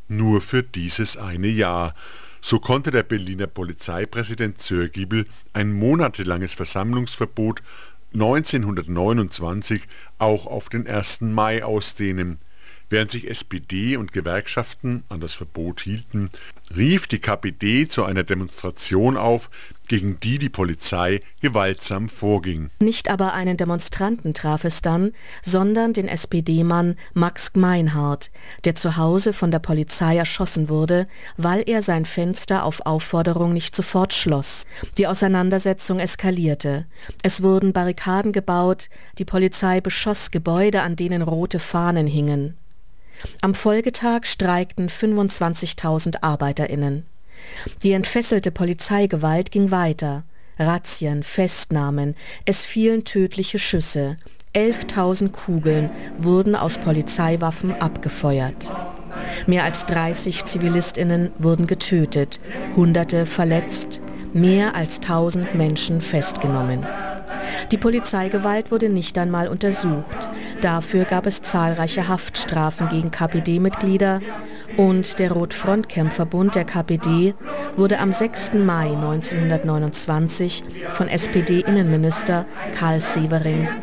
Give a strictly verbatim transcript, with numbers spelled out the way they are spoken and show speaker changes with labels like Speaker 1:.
Speaker 1: nur für dieses eine Jahr. So konnte der Berliner Polizeipräsident Zörgiebel ein monatelanges Versammlungsverbot neunzehnhundertneunundzwanzig auch auf den ersten Mai ausdehnen. Während sich S P D und Gewerkschaften an das Verbot hielten, rief die K P D zu einer Demonstration auf, gegen die die Polizei gewaltsam vorging.
Speaker 2: Nicht aber einen Demonstranten traf es dann, sondern den S P D-Mann Max Gmeinhardt, der zu Hause von der Polizei erschossen wurde, weil er sein Fenster auf Aufforderung nicht sofort schloss. Die Auseinandersetzung eskalierte. Es wurden Barrikaden gebaut, die Polizei beschoss Gebäude, an denen rote Fahnen hingen. Am Folgetag streikten fünfundzwanzigtausend ArbeiterInnen. Die entfesselte Polizeigewalt ging weiter. Razzien, Festnahmen, es fielen tödliche Schüsse. elftausend Kugeln wurden aus Polizeiwaffen abgefeuert. Mehr als dreißig ZivilistInnen wurden getötet, Hunderte verletzt, mehr als tausend Menschen festgenommen. Die Polizeigewalt wurde nicht einmal untersucht. Dafür gab es zahlreiche Haftstrafen gegen K P D-Mitglieder und der Rotfront-Kämpferbund der K P D wurde am sechsten Mai neunzehnhundertneunundzwanzig von S P D-Innenminister Karl Severing